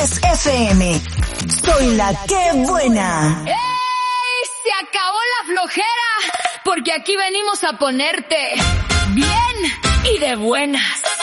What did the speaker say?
Kiss FM. Soy la que buena. ¡Ey! Se acabó la flojera, porque aquí venimos a ponerte bien y de buenas.